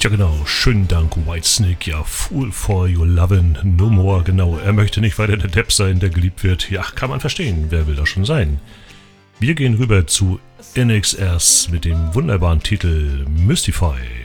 Ja genau, schönen Dank Whitesnake, ja, Fool for your lovin' no more, genau. Er möchte nicht weiter der Depp sein, der geliebt wird. Ja, kann man verstehen, wer will das schon sein? Wir gehen rüber zu NXS mit dem wunderbaren Titel Mystify.